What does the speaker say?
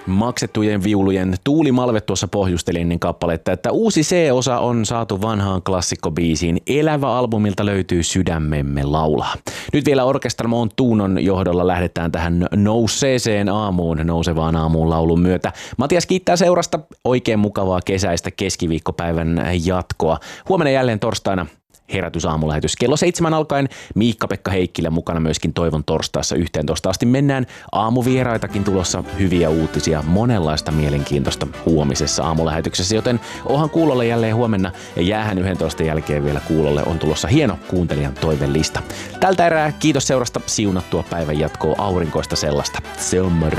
Maksettujen viulujen Tuuli Malve tuossa pohjusteli ennen kappaletta, että uusi C-osa on saatu vanhaan klassikkobiisiin. Elävä albumilta löytyy Sydämemme laulaa. Nyt vielä Orkestramo Tuunon johdolla lähdetään tähän nousseeseen aamuun, nousevaan aamuun laulun myötä. Matias kiittää seurasta, oikein mukavaa kesäistä keskiviikkopäivän jatkoa. Huomenna jälleen torstaina herätysaamulähetys. Kello 7 alkaen Miikka-Pekka Heikkilä mukana myöskin Toivon torstaissa 11 asti. Mennään aamuvieraitakin tulossa, hyviä uutisia, monenlaista mielenkiintoista huomisessa aamulähetyksessä, joten ohan kuulolle jälleen huomenna ja jäähän 11 jälkeen vielä kuulolle. On tulossa hieno kuuntelijan toivelista. Tältä erää kiitos seurasta, siunattua päivän jatkoa, aurinkoista sellaista. Se on moro.